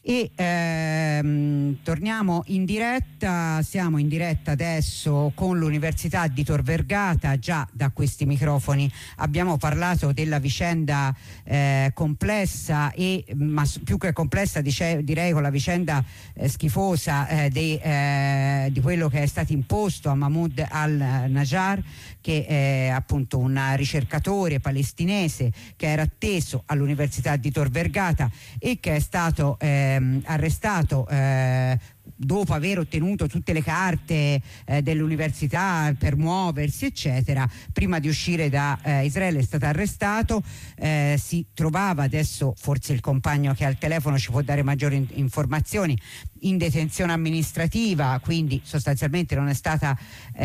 E torniamo in diretta, siamo in diretta adesso con l'Università di Tor Vergata. Già da questi microfoni abbiamo parlato della vicenda complessa, ma più che complessa direi con la vicenda schifosa di quello che è stato imposto a Mahmoud al-Najjar, che è appunto un ricercatore palestinese che era atteso all'Università di Tor Vergata e che è stato arrestato dopo aver ottenuto tutte le carte dell'università per muoversi eccetera. Prima di uscire da Israele è stato arrestato, si trovava, adesso forse il compagno che ha il telefono ci può dare maggiori informazioni, in detenzione amministrativa, quindi sostanzialmente non è stata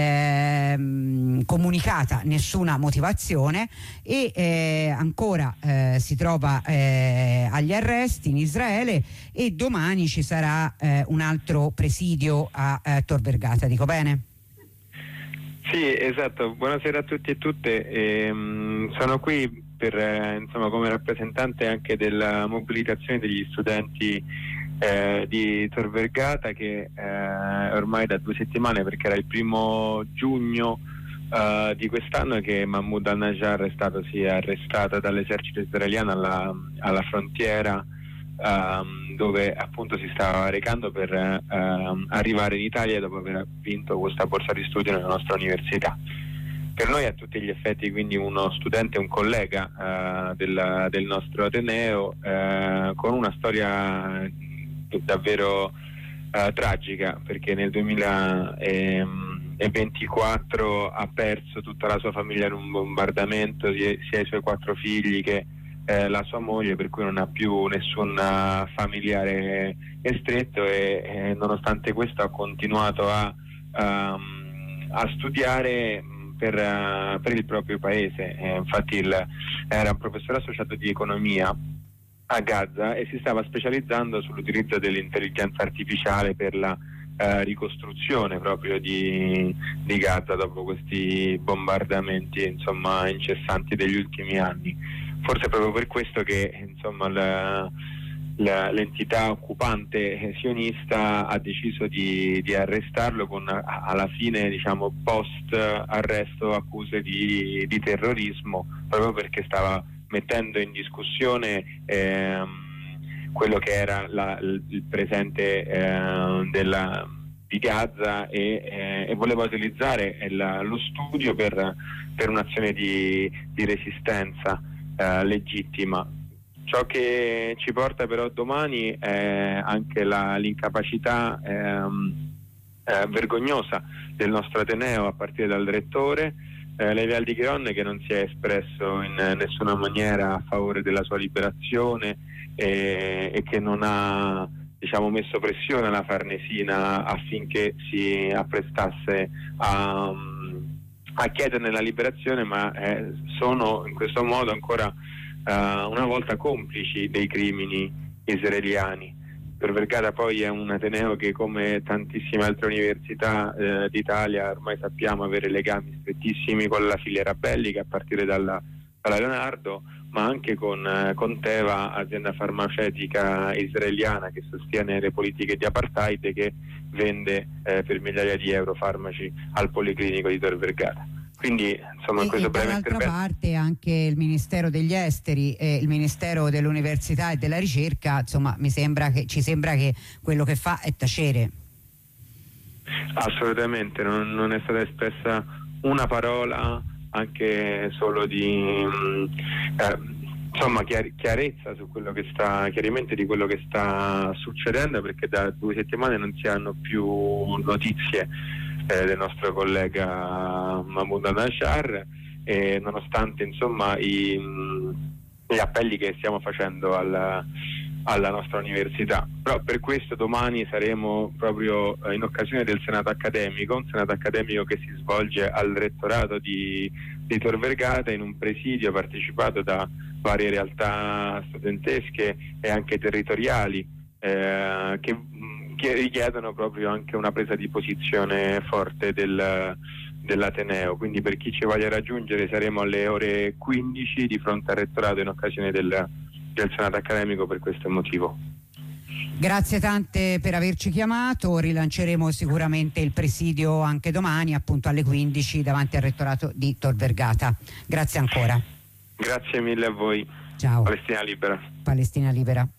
comunicata nessuna motivazione e ancora si trova agli arresti in Israele, e domani ci sarà un altro presidio a Tor Vergata, dico bene? Sì, esatto. Buonasera a tutti e tutte. Sono qui per come rappresentante anche della mobilitazione degli studenti di Tor Vergata, che ormai da 2 settimane, perché era il 1° giugno di quest'anno che Mahmoud al-Najjar è stato arrestato dall'esercito israeliano alla frontiera, dove appunto si stava recando per arrivare in Italia dopo aver vinto questa borsa di studio nella nostra università. Per noi a tutti gli effetti quindi uno studente, un collega del nostro Ateneo, con una storia davvero tragica, perché nel 2024 ha perso tutta la sua famiglia in un bombardamento, sia i suoi 4 figli che la sua moglie, per cui non ha più nessun familiare stretto, e nonostante questo ha continuato a studiare per il proprio paese. Infatti era un professore associato di economia a Gaza e si stava specializzando sull'utilizzo dell'intelligenza artificiale per la ricostruzione proprio di Gaza dopo questi bombardamenti incessanti degli ultimi anni. Forse proprio per questo che l'entità occupante sionista ha deciso di arrestarlo con alla fine post arresto accuse di terrorismo, proprio perché stava mettendo in discussione quello che era il presente di Gaza e voleva utilizzare lo studio per un'azione di resistenza legittima. Ciò che ci porta però domani è anche l'incapacità vergognosa del nostro Ateneo, a partire dal rettore Levi Aldighiron, che non si è espresso in nessuna maniera a favore della sua liberazione e che non ha messo pressione alla Farnesina affinché si apprestasse a chiederne la liberazione, ma sono in questo modo ancora una volta complici dei crimini israeliani. Tor Vergata poi è un ateneo che, come tantissime altre università d'Italia, ormai sappiamo avere legami strettissimi con la filiera bellica, a partire dalla Leonardo, ma anche con Teva, azienda farmaceutica israeliana che sostiene le politiche di apartheid e che vende per migliaia di euro farmaci al Policlinico di Tor Vergata. Quindi in questo breve intervento. Dall'altra parte anche il Ministero degli Esteri e il Ministero dell'Università e della Ricerca, ci sembra che quello che fa è tacere. Assolutamente, non è stata espressa una parola, anche solo di chiarezza su quello che chiarimento di quello che sta succedendo, perché da 2 settimane non si hanno più notizie del nostro collega Mahmoud al-Najjar, nonostante gli appelli che stiamo facendo alla nostra università. Però per questo domani saremo proprio in occasione del Senato accademico, un Senato accademico che si svolge al rettorato di Tor Vergata, in un presidio partecipato da varie realtà studentesche e anche territoriali che richiedono proprio anche una presa di posizione forte dell'Ateneo. Quindi per chi ci voglia raggiungere saremo alle ore 15 di fronte al rettorato in occasione del Senato accademico per questo motivo. Grazie tante per averci chiamato, rilanceremo sicuramente il presidio anche domani appunto alle 15 davanti al rettorato di Tor Vergata. Grazie ancora. Grazie mille a voi. Ciao. Palestina Libera. Palestina Libera.